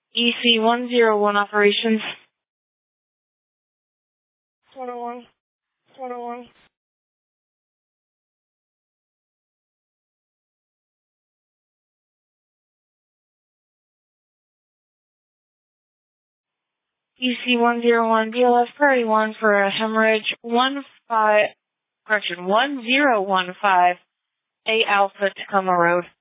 EC-101 operations. 101. 101. EC-101, BLS Prairie 1 for a hemorrhage 1015, A Alpha Tacoma Road.